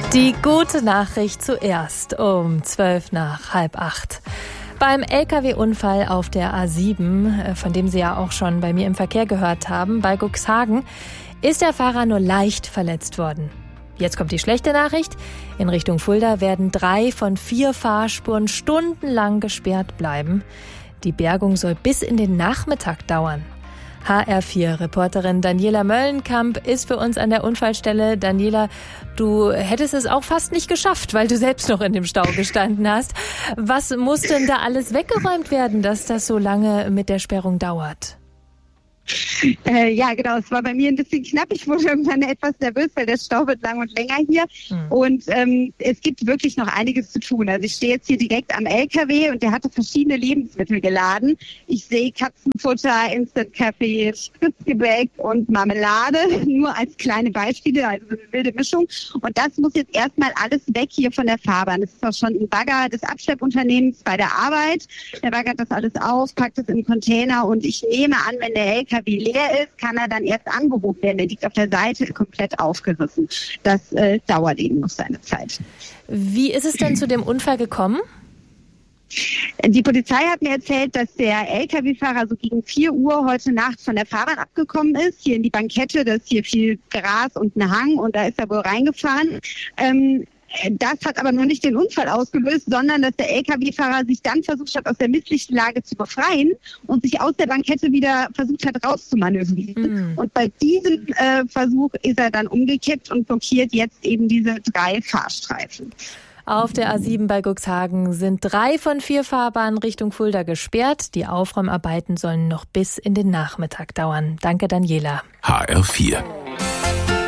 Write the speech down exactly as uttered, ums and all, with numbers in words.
Die gute Nachricht zuerst um zwölf nach halb acht. Beim L K W-Unfall auf der A sieben, von dem Sie ja auch schon bei mir im Verkehr gehört haben, bei Cuxhagen, ist der Fahrer nur leicht verletzt worden. Jetzt kommt die schlechte Nachricht. In Richtung Fulda werden drei von vier Fahrspuren stundenlang gesperrt bleiben. Die Bergung soll bis in den Nachmittag dauern. H R vier Reporterin Daniela Möllenkamp ist für uns an der Unfallstelle. Daniela, du hättest es auch fast nicht geschafft, weil du selbst noch in dem Stau gestanden hast. Was muss denn da alles weggeräumt werden, dass das so lange mit der Sperrung dauert? Äh, ja, genau. Es war bei mir ein bisschen knapp. Ich wurde irgendwann etwas nervös, weil der Stau wird lang und länger hier. Mhm. Und ähm, es gibt wirklich noch einiges zu tun. Also ich stehe jetzt hier direkt am L K W und der hatte verschiedene Lebensmittel geladen. Ich sehe Katzenfutter, Instant-Kaffee, Spritzgebäck und Marmelade, nur als kleine Beispiele, also eine wilde Mischung. Und das muss jetzt erstmal alles weg hier von der Fahrbahn. Das ist auch schon ein Bagger des Abschleppunternehmens bei der Arbeit. Der baggert das alles auf, packt es in Container und ich nehme an, wenn der L K W leer ist, kann er dann erst angehoben werden. Der liegt auf der Seite komplett aufgerissen. Das äh, dauert eben noch seine Zeit. Wie ist es denn zu dem Unfall gekommen? Die Polizei hat mir erzählt, dass der L K W-Fahrer so gegen vier Uhr heute Nacht von der Fahrbahn abgekommen ist, hier in die Bankette. Da ist hier viel Gras und ein Hang und da ist er wohl reingefahren. Ähm, Das hat aber noch nicht den Unfall ausgelöst, sondern dass der L K W-Fahrer sich dann versucht hat, aus der misslichen Lage zu befreien und sich aus der Bankette wieder versucht hat, rauszumanövrieren. Mhm. Und bei diesem äh, Versuch ist er dann umgekippt und blockiert jetzt eben diese drei Fahrstreifen. Auf der A sieben bei Cuxhagen sind drei von vier Fahrbahnen Richtung Fulda gesperrt. Die Aufräumarbeiten sollen noch bis in den Nachmittag dauern. Danke, Daniela. H R vier